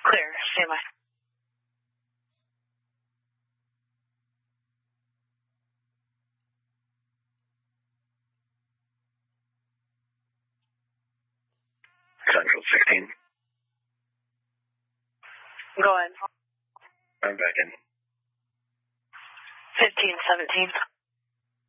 Clear. Stand by. Central 16. Go ahead. I'm back in. 1517.